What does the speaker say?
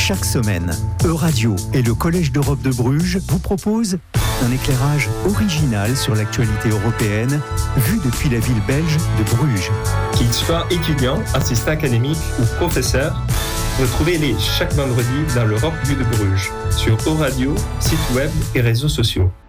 Chaque semaine, Euradio et le Collège d'Europe de Bruges vous proposent un éclairage original sur l'actualité européenne, vu depuis la ville belge de Bruges. Qu'ils soient étudiants, assistants académiques ou professeurs, retrouvez-les chaque vendredi dans l'Europe vue de Bruges, sur Euradio, site web et réseaux sociaux.